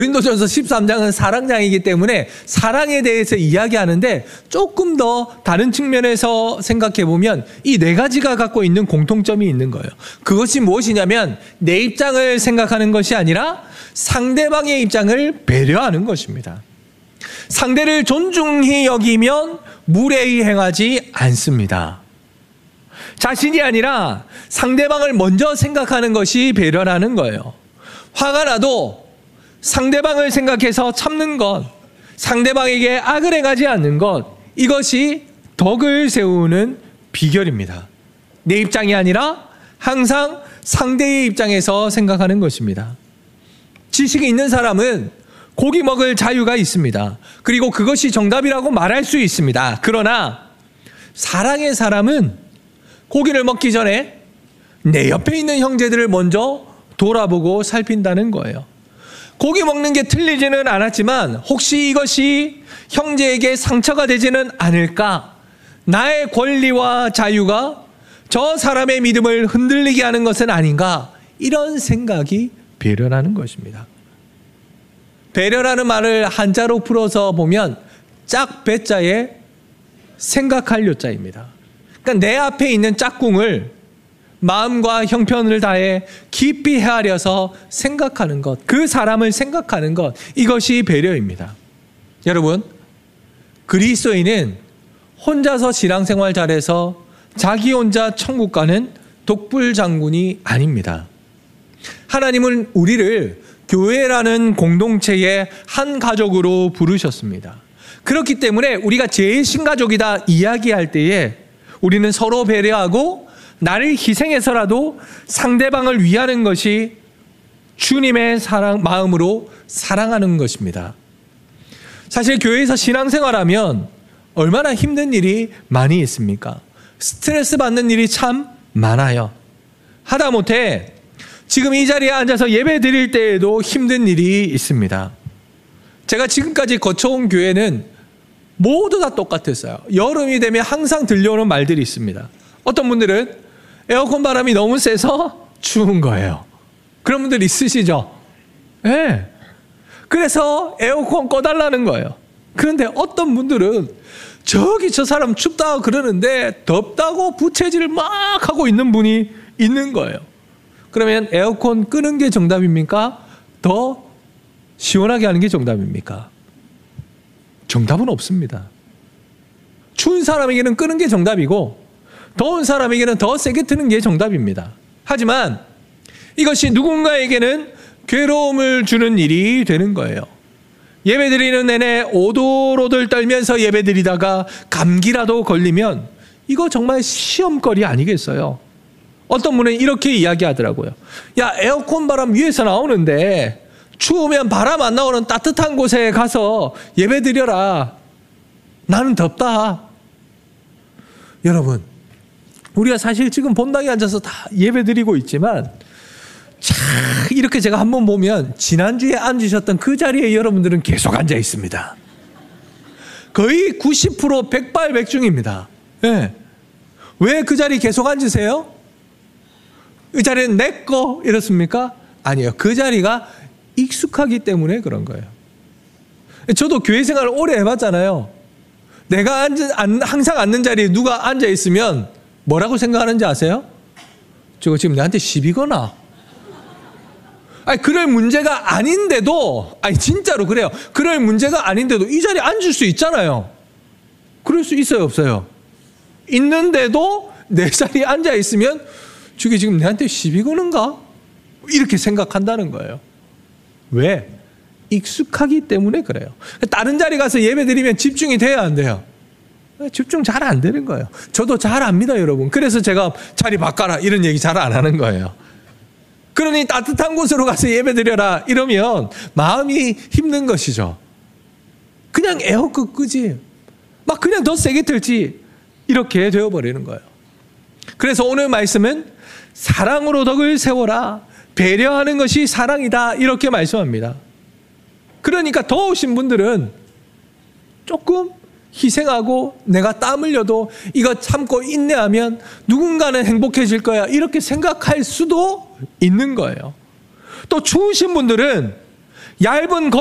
고린도전서 13장은 사랑장이기 때문에 사랑에 대해서 이야기하는데 조금 더 다른 측면에서 생각해 보면 이 네 가지가 갖고 있는 공통점이 있는 거예요. 그것이 무엇이냐면 내 입장을 생각하는 것이 아니라 상대방의 입장을 배려하는 것입니다. 상대를 존중히 여기면 무례히 행하지 않습니다. 자신이 아니라 상대방을 먼저 생각하는 것이 배려라는 거예요. 화가 나도 상대방을 생각해서 참는 것, 상대방에게 악을 행하지 않는 것, 이것이 덕을 세우는 비결입니다. 내 입장이 아니라 항상 상대의 입장에서 생각하는 것입니다. 지식이 있는 사람은 고기 먹을 자유가 있습니다. 그리고 그것이 정답이라고 말할 수 있습니다. 그러나 사랑의 사람은 고기를 먹기 전에 내 옆에 있는 형제들을 먼저 돌아보고 살핀다는 거예요. 고기 먹는 게 틀리지는 않았지만 혹시 이것이 형제에게 상처가 되지는 않을까? 나의 권리와 자유가 저 사람의 믿음을 흔들리게 하는 것은 아닌가? 이런 생각이 배려라는 것입니다. 배려라는 말을 한자로 풀어서 보면 짝배자에 생각할 요자입니다. 그러니까 내 앞에 있는 짝꿍을 마음과 형편을 다해 깊이 헤아려서 생각하는 것, 그 사람을 생각하는 것, 이것이 배려입니다. 여러분, 그리스도인은 혼자서 신앙생활 잘해서 자기 혼자 천국 가는 독불장군이 아닙니다. 하나님은 우리를 교회라는 공동체의 한 가족으로 부르셨습니다. 그렇기 때문에 우리가 제일 신가족이다 이야기할 때에 우리는 서로 배려하고 나를 희생해서라도 상대방을 위하는 것이 주님의 마음으로 사랑하는 것입니다. 사실 교회에서 신앙생활하면 얼마나 힘든 일이 많이 있습니까? 스트레스 받는 일이 참 많아요. 하다못해 지금 이 자리에 앉아서 예배 드릴 때에도 힘든 일이 있습니다. 제가 지금까지 거쳐온 교회는 모두 다 똑같았어요. 여름이 되면 항상 들려오는 말들이 있습니다. 어떤 분들은 에어컨 바람이 너무 세서 추운 거예요. 그런 분들 있으시죠? 네. 그래서 에어컨 꺼달라는 거예요. 그런데 어떤 분들은 저기 저 사람 춥다고 그러는데 덥다고 부채질을 막 하고 있는 분이 있는 거예요. 그러면 에어컨 끄는 게 정답입니까? 더 시원하게 하는 게 정답입니까? 정답은 없습니다. 추운 사람에게는 끄는 게 정답이고 더운 사람에게는 더 세게 트는 게 정답입니다. 하지만 이것이 누군가에게는 괴로움을 주는 일이 되는 거예요. 예배드리는 내내 오돌오돌 떨면서 예배드리다가 감기라도 걸리면 이거 정말 시험거리 아니겠어요? 어떤 분은 이렇게 이야기하더라고요. 야, 에어컨 바람 위에서 나오는데 추우면 바람 안 나오는 따뜻한 곳에 가서 예배드려라. 나는 덥다. 여러분, 우리가 사실 지금 본당에 앉아서 다 예배드리고 있지만 참 이렇게 제가 한번 보면 지난주에 앉으셨던 그 자리에 여러분들은 계속 앉아 있습니다. 거의 90% 백발백중입니다. 네. 왜 그 자리에 계속 앉으세요? 이 자리는 내 거 이렇습니까? 아니에요. 그 자리가 익숙하기 때문에 그런 거예요. 저도 교회 생활을 오래 해봤잖아요. 내가 항상 앉는 자리에 누가 앉아 있으면 뭐라고 생각하는지 아세요? 저거 지금 나한테 시비거나. 아니, 그럴 문제가 아닌데도, 아니, 진짜로 그래요. 그럴 문제가 아닌데도 이 자리에 앉을 수 있잖아요. 그럴 수 있어요, 없어요? 있는데도 내 자리에 앉아 있으면 저게 지금 내한테 시비 거는가? 이렇게 생각한다는 거예요. 왜? 익숙하기 때문에 그래요. 다른 자리 가서 예배 드리면 집중이 돼야 안 돼요. 집중 잘 안 되는 거예요. 저도 잘 압니다, 여러분. 그래서 제가 자리 바꿔라 이런 얘기 잘 안 하는 거예요. 그러니 따뜻한 곳으로 가서 예배 드려라 이러면 마음이 힘든 것이죠. 그냥 에어컨 끄지. 막 그냥 더 세게 틀지. 이렇게 되어버리는 거예요. 그래서 오늘 말씀은 사랑으로 덕을 세워라. 배려하는 것이 사랑이다. 이렇게 말씀합니다. 그러니까 더우신 분들은 조금 희생하고 내가 땀 흘려도 이거 참고 인내하면 누군가는 행복해질 거야. 이렇게 생각할 수도 있는 거예요. 또 추우신 분들은 얇은